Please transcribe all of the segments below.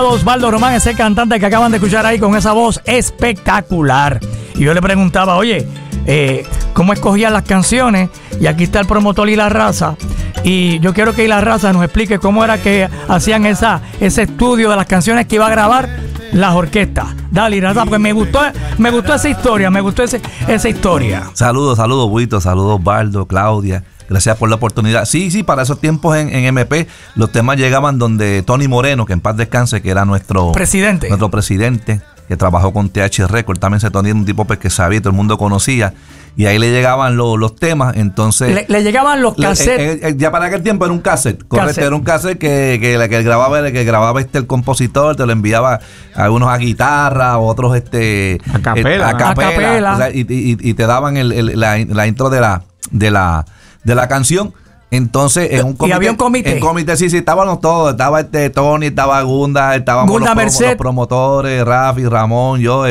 Osvaldo Román, ese cantante que acaban de escuchar ahí con esa voz espectacular. Y yo le preguntaba, oye, ¿cómo escogían las canciones? Y aquí está el promotor y la raza. Y yo quiero que la raza nos explique cómo era que hacían ese estudio de las canciones que iba a grabar las orquestas. Dale, raza, porque me gustó esa historia, esa historia. Saludos, Buito, saludos, Osvaldo, Claudia. Gracias por la oportunidad. Sí, para esos tiempos en MP, los temas llegaban donde Tony Moreno, que en paz descanse, que era nuestro presidente, que trabajó con TH Record. También Tony era un tipo que sabía, todo el mundo conocía. Y ahí le llegaban los temas, entonces... Le llegaban los cassettes. Ya para aquel tiempo era un cassette, correcto, era un cassette que grababa el compositor, te lo enviaba a algunos a guitarra, otros a capela. O sea, y te daban la intro de la canción. Entonces, en un comité. Y había un comité. En comité, sí, estábamos todos. Estaba Tony, estaba Gunda, estábamos los promotores, Rafi, Ramón, yo,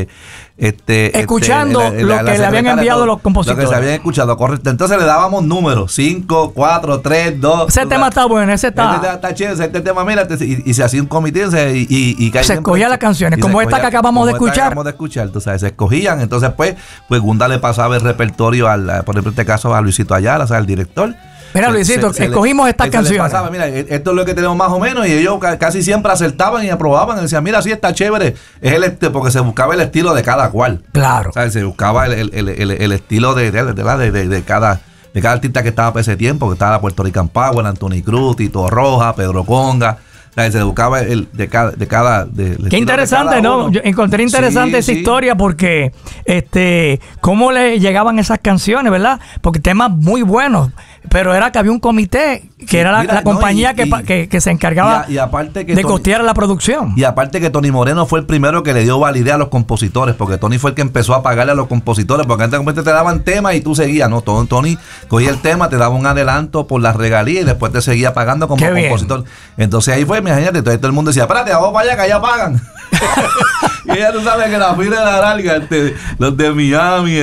escuchando lo que le habían enviado los compositores. Lo que se habían escuchado, correcto. Entonces le dábamos números: 5, 4, 3, 2. Ese tema está bueno, está chido, este tema, mira, y se hacía un comité y se escogían las canciones, como esta que acabamos de escuchar. Tú sabes, se escogían. Entonces, pues Gunda le pasaba el repertorio, por ejemplo, en este caso a Luisito Ayala, o sea, el director. Mira, Luisito, escogimos estas canciones. Mira, esto es lo que tenemos más o menos, y ellos casi siempre acertaban y aprobaban. Y decían, mira, sí, está chévere. Es porque se buscaba el estilo de cada cual. Claro. O sea, se buscaba el estilo de cada artista que estaba para ese tiempo, que estaba Puerto Rican Power, Anthony Cruz, Tito Roja, Pedro Conga. O sea, se buscaba de cada qué interesante, ¿no? Yo encontré interesante esa historia porque cómo le llegaban esas canciones, ¿verdad? Porque temas muy buenos, pero era que había un comité que era la compañía que se encargaba de costear la producción. Y aparte que Tony Moreno fue el primero que le dio validez a los compositores, porque Tony fue el que empezó a pagarle a los compositores, porque antes te daban temas y tú seguías, ¿no? Tony cogía el tema, te daba un adelanto por las regalías y después te seguía pagando como compositor. Entonces ahí fue, imagínate, entonces todo el mundo decía, espérate, vamos para allá que allá pagan. Y ya tú sabes que la fila era larga, los de Miami,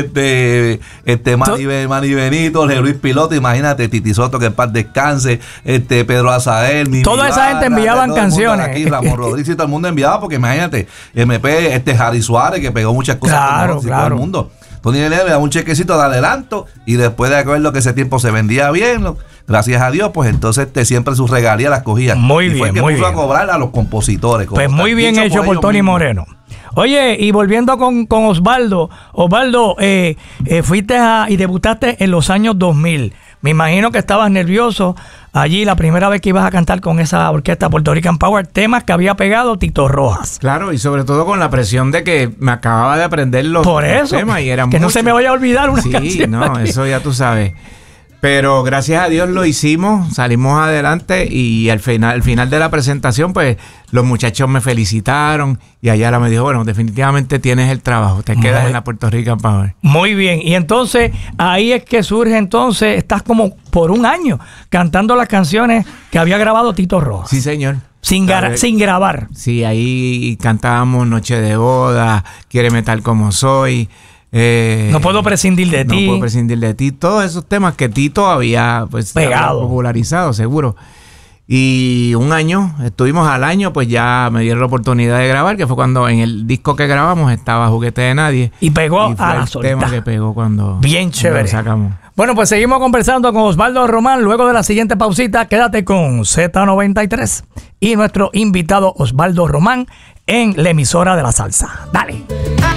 Manny Benito, Luis Piloto, imagínate, Titi Soto, que en paz descanse, Pedro Azael, toda esa gente enviaban canciones. Aquí, Ramón Rodríguez y todo el mundo enviaba, porque imagínate, MP, Harry Suárez, que pegó muchas cosas claro. Todo el mundo. Tony le daba un chequecito de adelanto, y después de acuerdo que ese tiempo se vendía bien, gracias a Dios, pues entonces siempre sus regalías las cogían. Muy bien, fue el que puso a cobrar a los compositores. Pues muy bien hecho por Tony Moreno. Oye, y volviendo con Osvaldo, fuiste y debutaste en los años 2000. Me imagino que estabas nervioso allí la primera vez que ibas a cantar con esa orquesta Puerto Rican Power, temas que había pegado Tito Rojas. Claro, y sobre todo con la presión de que me acababa de aprender los temas y eran que no se me vaya a olvidar una canción. Sí, no, eso ya tú sabes. Pero gracias a Dios lo hicimos, salimos adelante y al final de la presentación, pues los muchachos me felicitaron y Ayala me dijo, bueno, definitivamente tienes el trabajo, te quedas en la Puerto Rican Power. Muy bien, y entonces ahí es que surge estás como por un año cantando las canciones que había grabado Tito Rojas. Sí, señor. Sin grabar. Sí, ahí cantábamos Noche de Boda, Quiéreme Tal Como Soy. No puedo prescindir de ti. No puedo prescindir de ti. Todos esos temas que Tito había pegado, popularizado, seguro. Y un año, estuvimos al año, pues ya me dieron la oportunidad de grabar, que fue cuando en el disco que grabamos estaba Juguete de Nadie. Y pegó a la solita. Tema que pegó cuando bien chévere. Lo sacamos. Bueno, pues seguimos conversando con Osvaldo Román. Luego de la siguiente pausita, quédate con Z93 y nuestro invitado Osvaldo Román en la emisora de la salsa. Dale.